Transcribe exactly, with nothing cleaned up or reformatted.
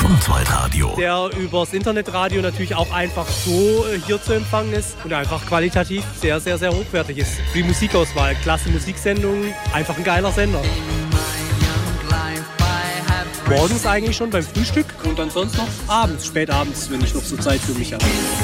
Rundwaldradio. Der übers Internetradio natürlich auch einfach so äh, hier zu empfangen ist und einfach qualitativ sehr, sehr, sehr hochwertig ist. Die Musikauswahl, klasse Musiksendungen, einfach ein geiler Sender. Morgens eigentlich schon beim Frühstück und dann sonst noch abends, spät abends, wenn ich noch so Zeit für mich habe.